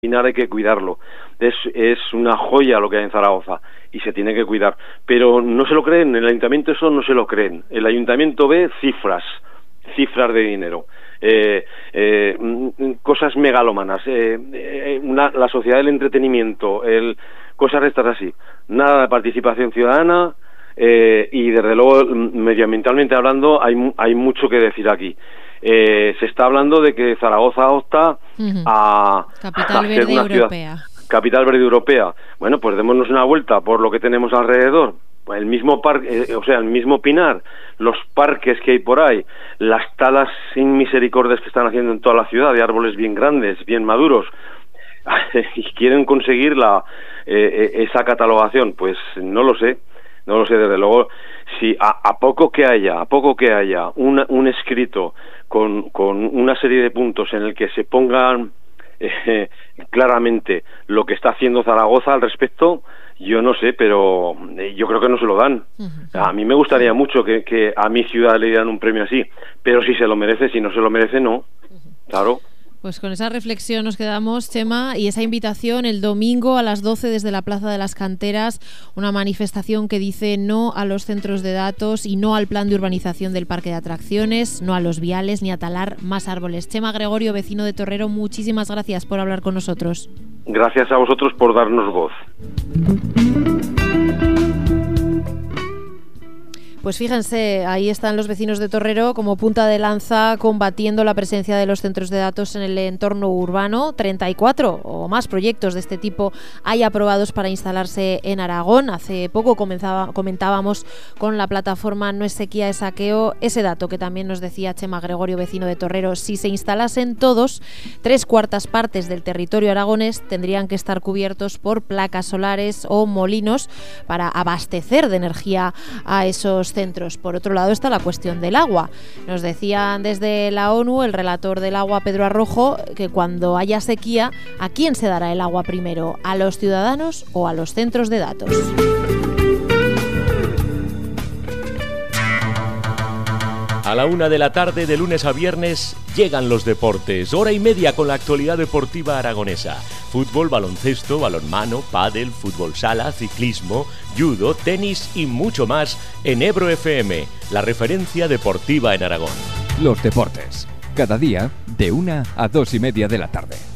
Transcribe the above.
Pinar hay que cuidarlo. Es una joya lo que hay en Zaragoza y se tiene que cuidar. Pero no se lo creen, el ayuntamiento eso no se lo creen. El ayuntamiento ve cifras de dinero. Cosas megalómanas, la sociedad del entretenimiento, cosas de estas así. Nada de participación ciudadana y desde luego, medioambientalmente hablando, hay mucho que decir aquí. Se está hablando de que Zaragoza opta a Capital ser Verde una ciudad, Europea. Capital Verde Europea. Bueno, pues démonos una vuelta por lo que tenemos alrededor. El mismo parque, el mismo Pinar, los parques que hay por ahí, las talas sin misericordias que están haciendo en toda la ciudad de árboles bien grandes, bien maduros, y quieren conseguir esa catalogación. Pues no lo sé desde luego. Si a poco que haya un escrito con una serie de puntos en el que se pongan claramente lo que está haciendo Zaragoza al respecto, yo no sé, pero yo creo que no se lo dan. A mí me gustaría mucho que a mi ciudad le dieran un premio así, pero si se lo merece, si no se lo merece, no. Claro. Pues con esa reflexión nos quedamos, Chema, y esa invitación el domingo a las 12 desde la Plaza de las Canteras, una manifestación que dice no a los centros de datos y no al plan de urbanización del parque de atracciones, no a los viales ni a talar más árboles. Chema Gregorio, vecino de Torrero, muchísimas gracias por hablar con nosotros. Gracias a vosotros por darnos voz. Pues fíjense, ahí están los vecinos de Torrero como punta de lanza combatiendo la presencia de los centros de datos en el entorno urbano. 34 o más proyectos de este tipo hay aprobados para instalarse en Aragón. Hace poco comentábamos con la plataforma No es sequía, es saqueo ese dato que también nos decía Chema Gregorio, vecino de Torrero. Si se instalasen todos, 3/4 partes del territorio aragonés tendrían que estar cubiertos por placas solares o molinos para abastecer de energía a esos centros. Por otro lado está la cuestión del agua. Nos decían desde la ONU, el relator del agua, Pedro Arrojo, que cuando haya sequía, ¿a quién se dará el agua primero? ¿A los ciudadanos o a los centros de datos? A la 1 de la tarde, de lunes a viernes, llegan los deportes. Hora y media con la actualidad deportiva aragonesa. Fútbol, baloncesto, balonmano, pádel, fútbol sala, ciclismo, judo, tenis y mucho más en Ebro FM, la referencia deportiva en Aragón. Los deportes, cada día de 1 a 2 y media de la tarde.